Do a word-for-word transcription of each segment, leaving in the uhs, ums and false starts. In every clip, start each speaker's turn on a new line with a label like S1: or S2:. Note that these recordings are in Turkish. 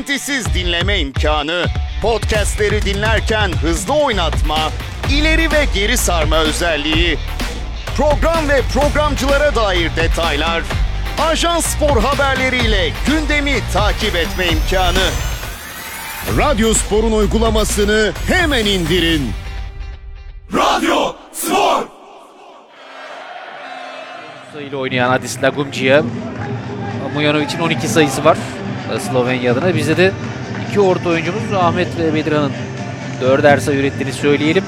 S1: kesintisiz dinleme imkanı, podcastleri dinlerken hızlı oynatma, ileri ve geri sarma özelliği, program ve programcılara dair detaylar, Ajans Spor haberleriyle gündemi takip etme imkanı. Radyo Spor'un uygulamasını hemen indirin.
S2: Radyo Spor!
S3: Sayıyla oynayan Adis Lagumdzija, Mujanovic'in on iki sayısı var Slovenya adına. Bizde de iki orta oyuncumuz Ahmet ve Bedirhan'ın dörder sayı ürettiğini söyleyelim.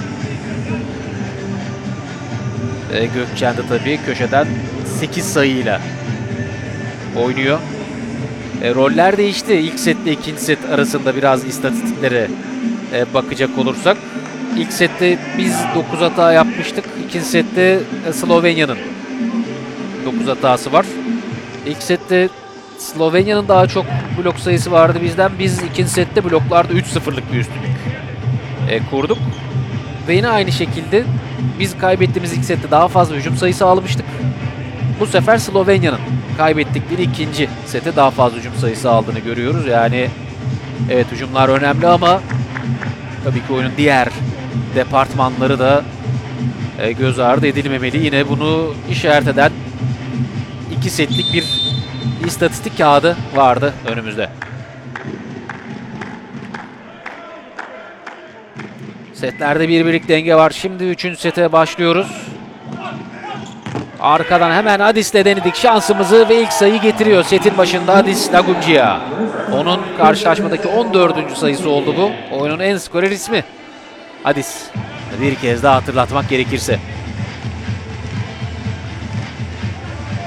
S3: E, Gökçen de tabii köşeden sekiz sayıyla oynuyor. E, roller değişti. İlk setle ikinci set arasında biraz istatistiklere e, bakacak olursak. İlk sette biz dokuz hata yapmıştık. İkinci sette e, Slovenya'nın dokuz hatası var. İlk sette Slovenya'nın daha çok blok sayısı vardı bizden. Biz ikinci sette bloklarda üç sıfırlık bir üstünlük e, kurduk. Ve yine aynı şekilde biz kaybettiğimiz ilk sette daha fazla hücum sayısı almıştık. Bu sefer Slovenya'nın kaybettikleri ikinci sete daha fazla hücum sayısı aldığını görüyoruz. Yani evet, hücumlar önemli ama tabii ki oyunun diğer departmanları da e, göz ardı edilmemeli. Yine bunu işaret eden iki setlik bir istatistik kağıdı vardı önümüzde. Setlerde bir birlik denge var. Şimdi üçüncü sete başlıyoruz. Arkadan hemen Adis'le denedik şansımızı ve ilk sayı getiriyor setin başında Adis Lagumdzija. Onun karşılaşmadaki on dördüncü sayısı oldu bu. Oyunun en skorer ismi Adis. Bir kez daha hatırlatmak gerekirse.